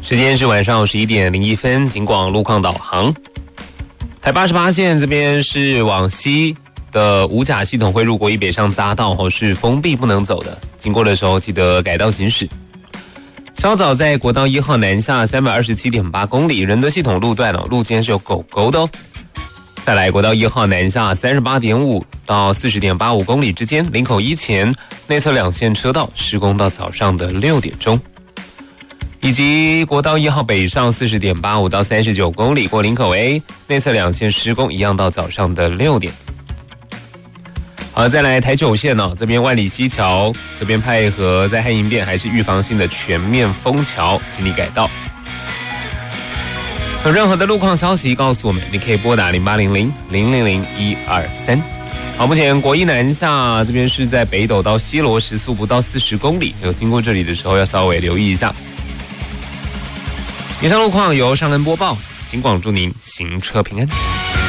时间是晚上11点01分，警广路况导航。台88线这边是往西的五甲系统会入国一北上匝道是封闭不能走的，经过的时候记得改道行驶。稍早在国道1号南下327.8公里，仁德系统路段路肩是有狗狗的哦。再来国道1号南下38.5到40.85公里之间，林口一前内侧两线车道施工到早上的6点钟。以及国道1号北上40.85到39公里，过林口 A 内侧两线施工一样到早上的6点。好，再来台9线这边万里西桥这边配合在汉营变还是预防性的全面封桥，请你改道。有任何的路况消息告诉我们，你可以拨打0800-000-123。好，目前国一南下这边是在北斗到西螺时速不到40公里，有经过这里的时候要稍微留意一下。以上路况由尚恩播报，警广祝您行车平安。